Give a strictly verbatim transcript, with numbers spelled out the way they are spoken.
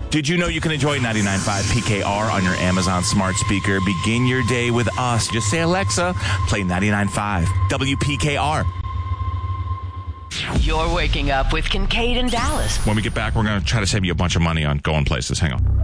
Did you know you can enjoy ninety-nine point five P K R on your Amazon smart speaker? Begin your day with us. Just say, Alexa, play ninety-nine point five W P K R. You're waking up with Kincaid and Dallas. When we get back, we're going to try to save you a bunch of money on going places. Hang on.